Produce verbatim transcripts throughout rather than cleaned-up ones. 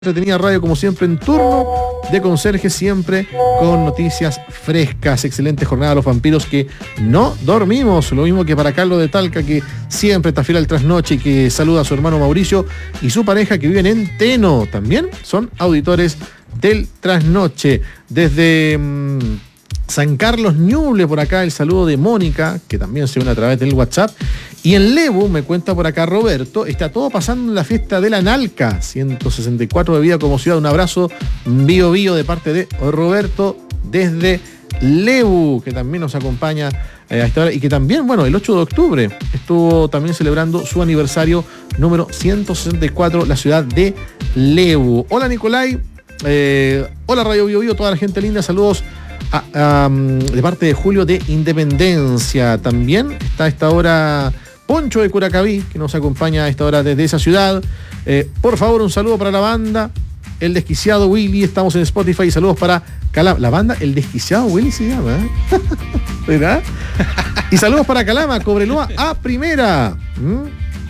Entretenida radio como siempre en turno de conserje, siempre con noticias frescas. Excelente jornada a los vampiros que no dormimos. Lo mismo que para Carlos de Talca, que siempre está fiel al trasnoche y que saluda a su hermano Mauricio y su pareja que viven en Teno. También son auditores del trasnoche. Desde mmm, San Carlos Ñuble, por acá el saludo de Mónica, que también se une a través del WhatsApp. Y en Lebu, me cuenta por acá Roberto, está todo pasando en la fiesta de la Nalca, ciento sesenta y cuatro de vida como ciudad. Un abrazo bio bio de parte de Roberto desde Lebu, que también nos acompaña eh, a esta hora y que también, bueno, el ocho de octubre estuvo también celebrando su aniversario número ciento sesenta y cuatro, la ciudad de Lebu. Hola Nicolai, eh, hola Radio Bio Bio, toda la gente linda, saludos a, a, de parte de Julio de Independencia. También está a esta hora Poncho de Curacaví, que nos acompaña a esta hora desde esa ciudad. Eh, por favor, un saludo para la banda El Desquiciado Willy. Estamos en Spotify. Y saludos para Calama. La banda El Desquiciado Willy se llama, ¿eh? ¿Verdad? Y saludos para Calama, Cobreloa a primera. ¿Mm?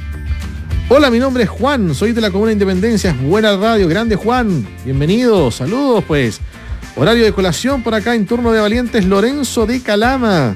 Hola, mi nombre es Juan. Soy de la Comuna de Independencia. Buena radio. Grande Juan. Bienvenido. Saludos, pues. Horario de colación por acá en turno de valientes Lorenzo de Calama.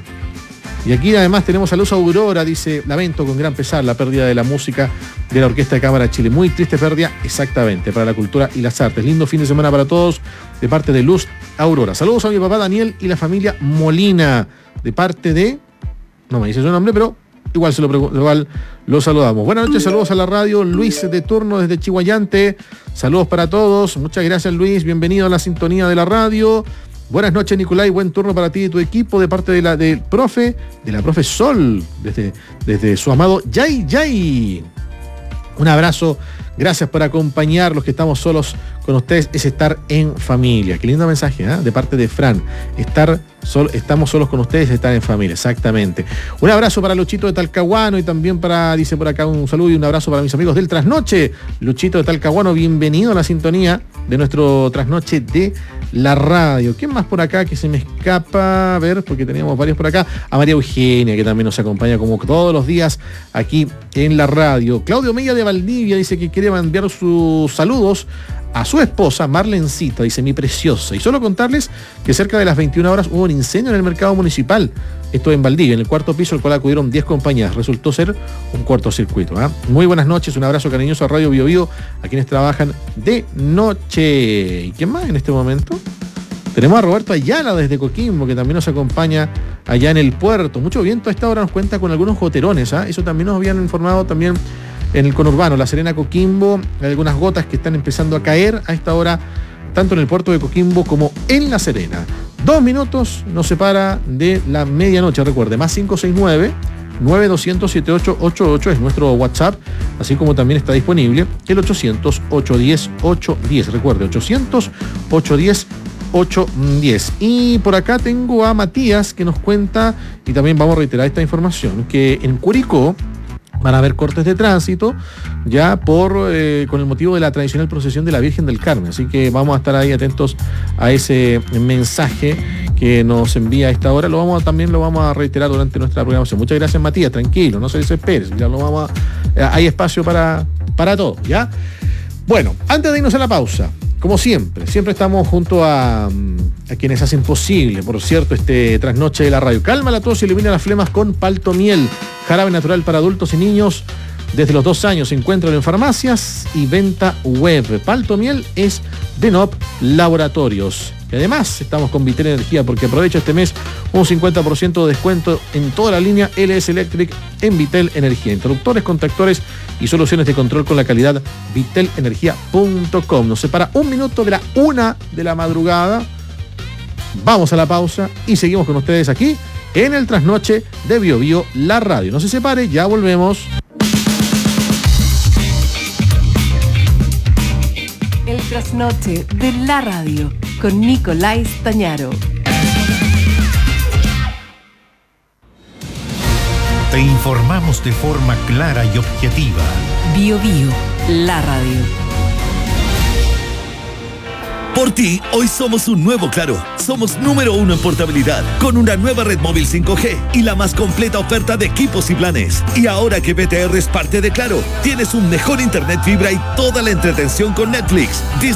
Y aquí además tenemos a Luz Aurora, dice, lamento con gran pesar la pérdida de la música de la Orquesta de Cámara de Chile. Muy triste pérdida, exactamente, para la cultura y las artes. Lindo fin de semana para todos, de parte de Luz Aurora. Saludos a mi papá Daniel y la familia Molina, de parte de... No me dice su nombre, pero igual, se lo, igual lo saludamos. Buenas noches, saludos a la radio. Luis de turno desde Chihuayante. Saludos para todos. Muchas gracias, Luis. Bienvenido a la sintonía de la radio. Buenas noches, Nicolai, buen turno para ti y tu equipo de parte de la del profe, de la profe Sol, desde, desde su amado Yay Yay. Un abrazo, gracias por acompañar. Los que estamos solos con ustedes es estar en familia. Qué lindo mensaje, ¿eh? De parte de Fran. Estar sol, estamos solos con ustedes, estar en familia, exactamente. Un abrazo para Luchito de Talcahuano y también para, dice por acá, un saludo y un abrazo para mis amigos del Trasnoche. Luchito de Talcahuano, bienvenido a la sintonía de nuestro Trasnoche de la radio. ¿Quién más por acá que se me escapa? A ver, porque teníamos varios por acá. A María Eugenia, que también nos acompaña como todos los días aquí en la radio. Claudio Mella de Valdivia dice que quiere enviar sus saludos a su esposa Marlencita, dice, mi preciosa. Y solo contarles que cerca de las veintiuna horas hubo un incendio en el mercado municipal. Esto en Valdivia, en el cuarto piso, al cual acudieron diez compañías. Resultó ser un cortocircuito, ¿eh? Muy buenas noches, un abrazo cariñoso a Radio Bio Bio, a quienes trabajan de noche. ¿Y quién más en este momento? Tenemos a Roberto Ayala desde Coquimbo, que también nos acompaña allá en el puerto. Mucho viento a esta hora, nos cuenta con algunos goterones, ¿eh? Eso también nos habían informado también en el conurbano, La Serena, Coquimbo. Hay algunas gotas que están empezando a caer a esta hora, tanto en el puerto de Coquimbo como en La Serena. Dos minutos nos separa de la medianoche, recuerde, más cinco seis nueve, nueve dos cero cero, siete ocho ocho ocho es nuestro WhatsApp, así como también está disponible el ochocientos, ochocientos diez, ochocientos diez, recuerde, ochocientos, ochocientos diez, ochocientos diez. Y por acá tengo a Matías que nos cuenta, y también vamos a reiterar esta información, que en Curicó van a haber cortes de tránsito ya por eh, con el motivo de la tradicional procesión de la Virgen del Carmen. Así que vamos a estar ahí atentos a ese mensaje que nos envía a esta hora. Lo vamos a, también lo vamos a reiterar durante nuestra programación. Muchas gracias, Matías. Tranquilo, no se desespere. Ya lo vamos a, eh, hay espacio para, para todo, ¿ya? Bueno, antes de irnos a la pausa, como siempre, siempre estamos junto a, a quienes hacen posible, por cierto, este trasnoche de la radio. Calma la tos y elimina las flemas con Palto Miel, jarabe natural para adultos y niños. Desde los dos años se encuentran en farmacias y venta web. Palto Miel es de N O P Laboratorios. Y además estamos con Vitel Energía, porque aprovecha este mes un cincuenta por ciento de descuento en toda la línea L S Electric en Vitel Energía. Interruptores, contactores y soluciones de control con la calidad vitel energía punto com. Nos separa un minuto de la una de la madrugada. Vamos a la pausa y seguimos con ustedes aquí en el Trasnoche de Bio Bio, la radio. No se separe, ya volvemos. El Trasnoche de la radio con Nicolai Stañaro. Te informamos de forma clara y objetiva. Bio Bio, la radio. Por ti, hoy somos un nuevo Claro. Somos número uno en portabilidad, con una nueva red móvil cinco G y la más completa oferta de equipos y planes. Y ahora que B T R es parte de Claro, tienes un mejor internet fibra y toda la entretención con Netflix,